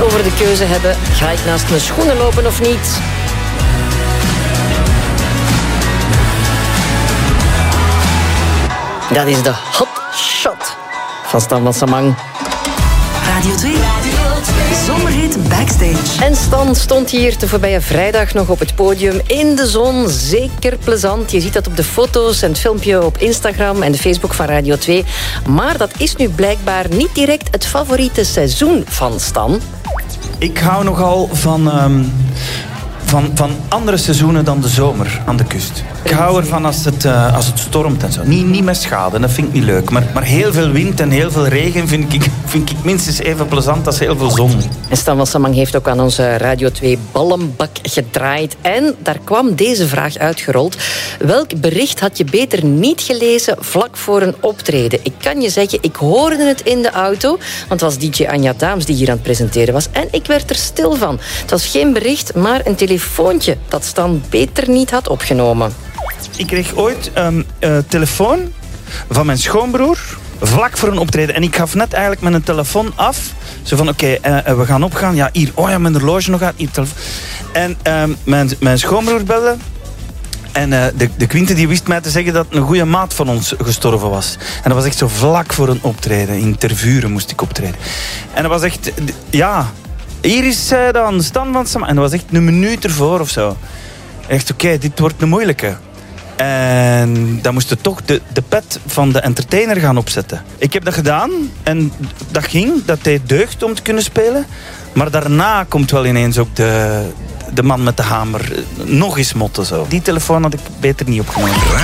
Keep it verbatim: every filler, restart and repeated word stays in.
over de keuze hebben. Ga ik naast mijn schoenen lopen of niet? Dat is de hot shot van Stan van Samang. Radio twee. Zomerhit Backstage. En Stan stond hier de voorbije vrijdag nog op het podium in de zon. Zeker plezant. Je ziet dat op de foto's en het filmpje op Instagram en de Facebook van Radio twee. Maar dat is nu blijkbaar niet direct het favoriete seizoen van Stan. Ik hou nogal van, um, van, van andere seizoenen dan de zomer aan de kust. Ik hou ervan als het, uh, als het stormt en zo. Niet, niet met schade, dat vind ik niet leuk. Maar, maar heel veel wind en heel veel regen vind ik, vind ik minstens even plezant als heel veel zon. En Stan van Samang heeft ook aan onze Radio twee ballenbak gedraaid. En daar kwam deze vraag uitgerold. Welk bericht had je beter niet gelezen vlak voor een optreden? Ik kan je zeggen, ik hoorde het in de auto. Want het was D J Anja Daams die hier aan het presenteren was. En ik werd er stil van. Het was geen bericht, maar een telefoontje dat Stan beter niet had opgenomen. Ik kreeg ooit een uh, telefoon van mijn schoonbroer vlak voor een optreden. En ik gaf net eigenlijk mijn telefoon af. Zo van, oké, okay, uh, we gaan opgaan. Ja, hier, oh ja, mijn horloge nog aan. Hier, telefoon. En uh, mijn, mijn schoonbroer belde. En uh, de, de Quinte die wist mij te zeggen dat een goede maat van ons gestorven was. En dat was echt zo vlak voor een optreden. In Tervuren moest ik optreden. En dat was echt, ja, hier is uh, dan Stan van Samang. En dat was echt een minuut ervoor of zo. Echt, oké, okay, dit wordt een moeilijke. En dan moest je toch de, de pet van de entertainer gaan opzetten. Ik heb dat gedaan en dat ging, dat deed deugd om te kunnen spelen. Maar daarna komt wel ineens ook de, de man met de hamer nog eens motten. Zo. Die telefoon had ik beter niet opgenomen.